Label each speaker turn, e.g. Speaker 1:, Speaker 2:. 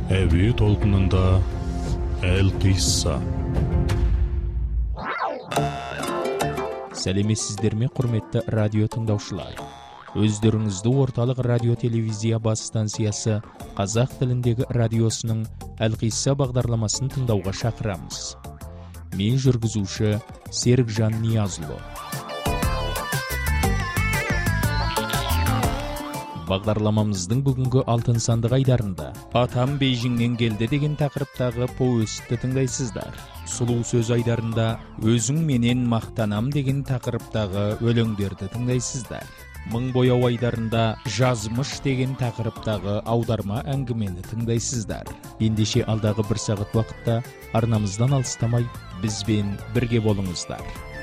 Speaker 1: Әуе толқынында Әл-Қисса.
Speaker 2: Сәлеметсіздер ме, құрметті радио тыңдаушылар? Өздеріңізді орталық радио телевизия бас станциясы қазақ тіліндегі радиосының Әл-Қисса бағдарламасын тыңдауға шақырамыз. Мен жүргізуші Серікжан Ниязұлы. Бағдарламамыздың бүгінгі алтын сандық айдарында «Атам Бейжіңнен келді» деген тақырыптағы повестті тыңдайсыздар. Сұлу сөз айдарында «Өзің менен мақтанам» деген тақырыптағы өлеңдерді тыңдайсыздар. Мың бояу айдарында «Жазмыш» деген тақырыптағы аударма әңгімені тыңдайсыздар. Ендеше алдағы бір сағат уақытта арнамыздан алыстамай бізбен бірге болыңыздар.